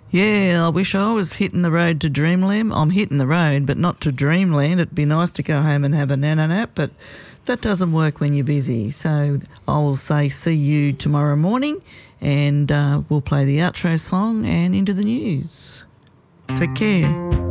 Yeah, I wish I was hitting the road to Dreamland. I'm hitting the road, but not to Dreamland. It'd be nice to go home and have a nana nap, but that doesn't work when you're busy. So I'll say see you tomorrow morning, and we'll play the outro song and into the news. Take care.